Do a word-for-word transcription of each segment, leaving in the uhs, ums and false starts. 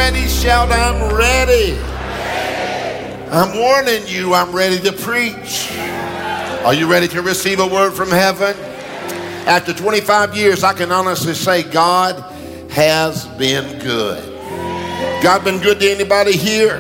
ready, shout, I'm ready. I'm warning you, I'm ready to preach. Are you ready to receive a word from heaven? After twenty-five years, I can honestly say God has been good. God been good to anybody here?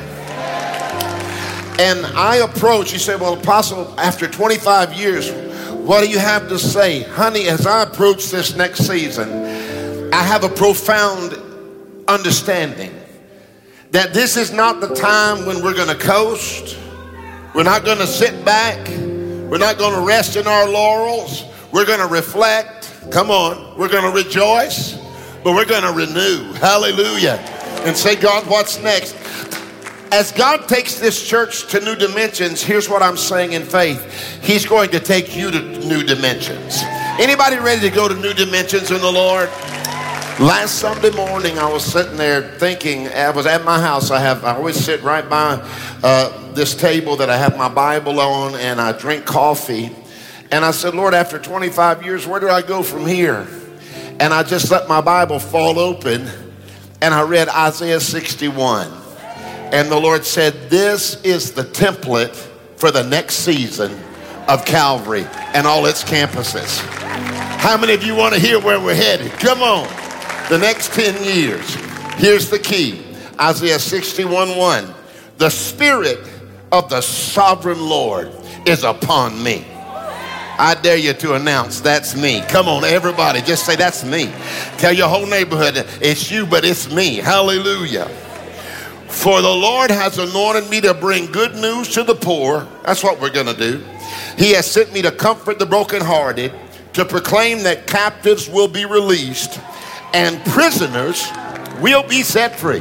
And I approach, you say, well, Apostle, after twenty-five years, what do you have to say? Honey, as I approach this next season, I have a profound understanding that this is not the time when we're going to coast. We're not going to sit back. We're not going to rest in our laurels. We're going to reflect. Come on. We're going to rejoice, but we're going to renew. Hallelujah. And say, God, what's next? As God takes this church to new dimensions, here's what I'm saying in faith. He's going to take you to new dimensions. Anybody ready to go to new dimensions in the Lord? Last Sunday morning, I was sitting there thinking, I was at my house. I have, I always sit right by uh, this table that I have my Bible on, and I drink coffee. And I said, Lord, after twenty-five years, where do I go from here? And I just let my Bible fall open, and I read Isaiah sixty-one. And the Lord said, this is the template for the next season of Calvary and all its campuses. How many of you want to hear where we're headed? Come on. The next ten years. Here's the key. Isaiah sixty-one one. The Spirit of the sovereign Lord is upon me. I dare you to announce, that's me. Come on, everybody. Just say, that's me. Tell your whole neighborhood, it's you, but it's me. Hallelujah. For the Lord has anointed me to bring good news to the poor. That's what we're going to do. He has sent me to comfort the brokenhearted, to proclaim that captives will be released and prisoners will be set free.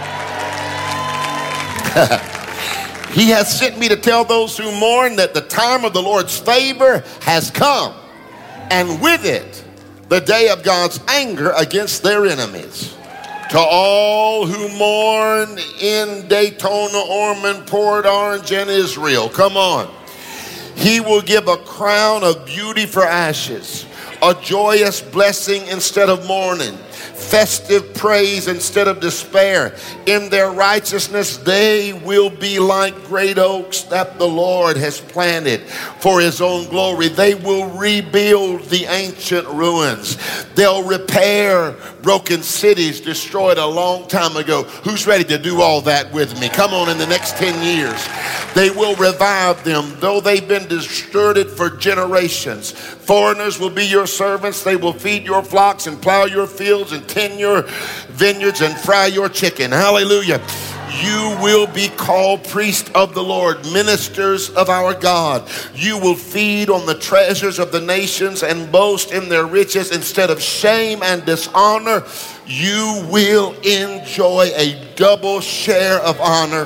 He has sent me to tell those who mourn that the time of the Lord's favor has come, and with it, the day of God's anger against their enemies. To all who mourn in Daytona, Ormond, Port Orange, and Israel, come on. He will give a crown of beauty for ashes, a joyous blessing instead of mourning, festive praise instead of despair. In their righteousness, they will be like great oaks that the Lord has planted for his own glory. They will rebuild the ancient ruins. They'll repair broken cities destroyed a long time ago. Who's ready to do all that with me? Come on, in the next ten years. They will revive them, though they've been distorted for generations. Foreigners will be your servants. They will feed your flocks and plow your fields and tend your vineyards and fry your chicken. Hallelujah. You will be called priests of the Lord, ministers of our God. You will feed on the treasures of the nations and boast in their riches. Instead of shame and dishonor, you will enjoy a double share of honor.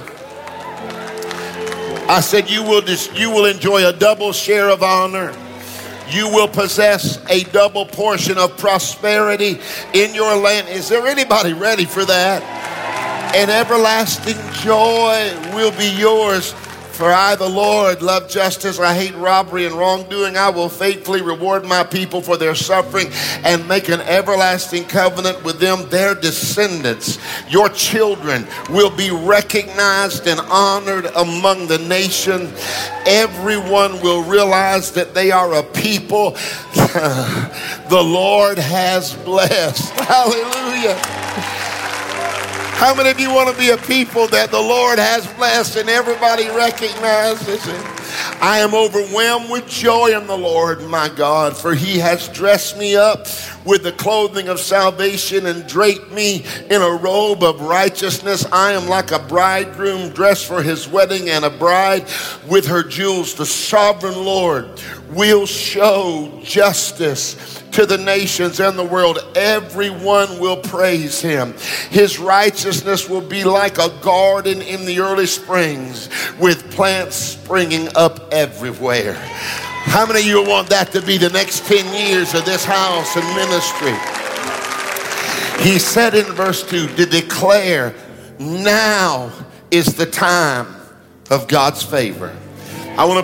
I said you will just, you will enjoy a double share of honor. You will possess a double portion of prosperity in your land. Is there anybody ready for that? And everlasting joy will be yours. For I, the Lord, love justice. I hate robbery and wrongdoing. I will faithfully reward my people for their suffering and make an everlasting covenant with them, their descendants. Your children will be recognized and honored among the nation. Everyone will realize that they are a people the Lord has blessed. Hallelujah. How many of you want to be a people that the Lord has blessed and everybody recognizes it? I am overwhelmed with joy in the Lord, my God, for he has dressed me up with the clothing of salvation and draped me in a robe of righteousness. I am like a bridegroom dressed for his wedding and a bride with her jewels. The sovereign Lord will show justice to the nations and the world. Everyone will praise him. His righteousness will be like a garden in the early springs with plants springing up everywhere. How many of you want that to be the next ten years of this house and ministry? He said in verse two to declare, now is the time of God's favor. I want to